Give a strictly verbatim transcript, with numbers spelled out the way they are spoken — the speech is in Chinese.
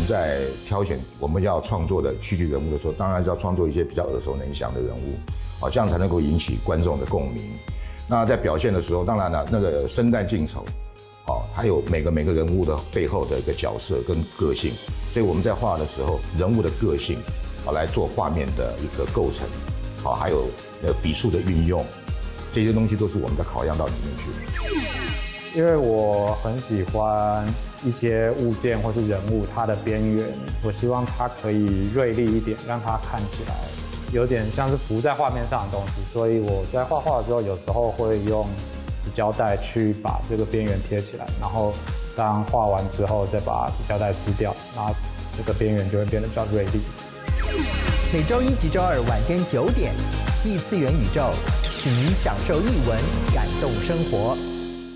们在挑选我们要创作的戏剧人物的时候，当然是要创作一些比较耳熟能详的人物，好，这样才能够引起观众的共鸣。那在表现的时候，当然了，那个生旦净丑，好，还有每个每个人物的背后的一个角色跟个性，所以我们在画的时候，人物的个性，好，来做画面的一个构成，好，还有呃笔触的运用，这些东西都是我们在考量到里面去的。 因为我很喜欢一些物件或是人物，它的边缘，我希望它可以锐利一点，让它看起来有点像是浮在画面上的东西。所以我在画画的时候，有时候会用纸胶带去把这个边缘贴起来，然后当画完之后再把纸胶带撕掉，那这个边缘就会变得比较锐利。 每周一及周二晚间九点，异次元宇宙，请您享受艺文，感动生活。